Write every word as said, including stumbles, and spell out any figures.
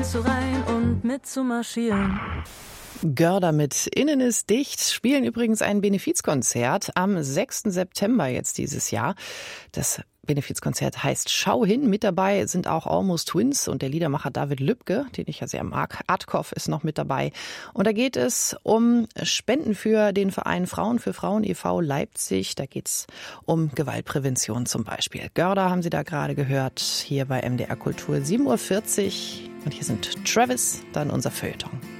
reinzureihen und mitzumarschieren. Görder mit Innen ist dicht spielen übrigens ein Benefizkonzert am sechsten September jetzt dieses Jahr. Das Benefizkonzert heißt Schau hin. Mit dabei sind auch Almost Twins und der Liedermacher David Lübke, den ich ja sehr mag. Artkov ist noch mit dabei. Und da geht es um Spenden für den Verein Frauen für Frauen e V Leipzig. Da geht es um Gewaltprävention zum Beispiel. Görder haben Sie da gerade gehört, hier bei M D R Kultur sieben Uhr vierzig. Und hier sind Travis, dann unser Feuilleton.